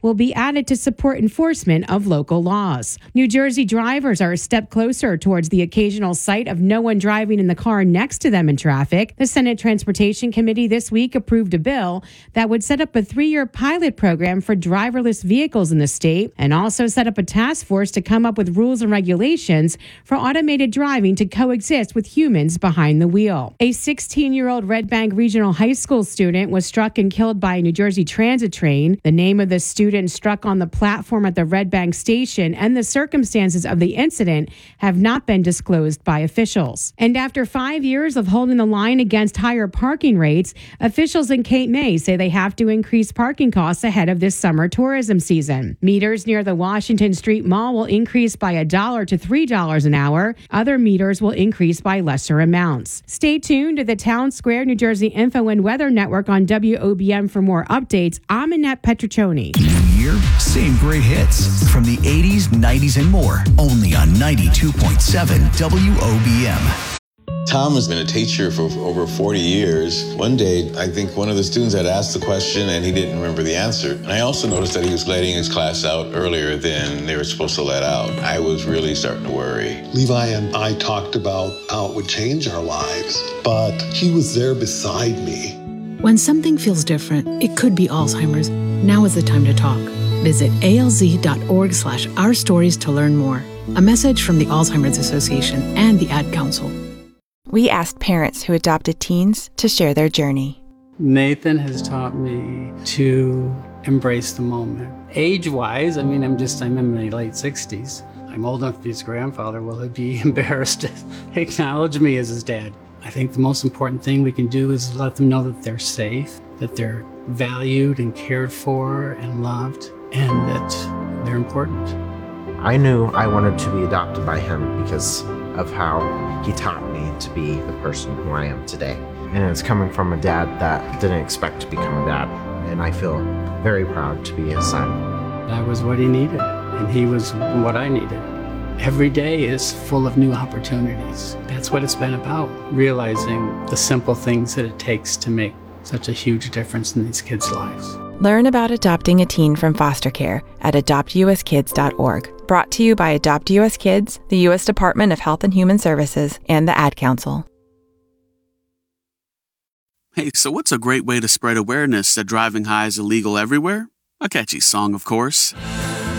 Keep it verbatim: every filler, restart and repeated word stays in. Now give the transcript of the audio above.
will be added to support enforcement of local laws. New Jersey drivers are a step closer towards the occasional sight of no one driving in the car next to them in traffic. The Senate Transportation Committee this week approved a bill that would set up a three-year pilot program for driverless vehicles in the state and also set up a task force to come up with rules and regulations for automated driving to coexist with humans behind the wheel. A sixteen-year-old Red Bank Regional High School student was struck and killed by a New Jersey Transit train. The name of the student struck on the platform at the Red Bank station and the circumstances of the incident have not been disclosed by officials. And after five years of holding the line against higher parking rates, officials in Cape May say they have to increase parking costs ahead of this summer tourism season. Meters near the Washington Street Mall will increase by a dollar to three dollars an hour. Other meters will increase by lesser amounts. Stay tuned to the Town Square, New Jersey Info and Weather Network on W O B M for more updates. I'm Annette Petriccioni. New year, same great hits from the eighties, nineties, and more. Only on ninety-two point seven W O B M. Tom has been a teacher for over forty years. One day, I think one of the students had asked the question and he didn't remember the answer. And I also noticed that he was letting his class out earlier than they were supposed to let out. I was really starting to worry. Levi and I talked about how it would change our lives, but he was there beside me. When something feels different, it could be Alzheimer's. Now is the time to talk. Visit alz.org slash our stories to learn more. A message from the Alzheimer's Association and the Ad Council. We asked parents who adopted teens to share their journey. Nathan has taught me to embrace the moment. Age-wise, I mean, I'm just, I'm in my late sixties. I'm old enough to be his grandfather. Will he be embarrassed to acknowledge me as his dad? I think the most important thing we can do is let them know that they're safe, that they're valued and cared for and loved, and that they're important. I knew I wanted to be adopted by him because of how he taught me to be the person who I am today. And it's coming from a dad that didn't expect to become a dad. And I feel very proud to be his son. I was what he needed, and he was what I needed. Every day is full of new opportunities. That's what it's been about, realizing the simple things that it takes to make such a huge difference in these kids' lives. Learn about adopting a teen from foster care at adopt u s kids dot org. Brought to you by Adopt U S Kids, the U S Department of Health and Human Services, and the Ad Council. Hey, so what's a great way to spread awareness that driving high is illegal everywhere? A catchy song, of course.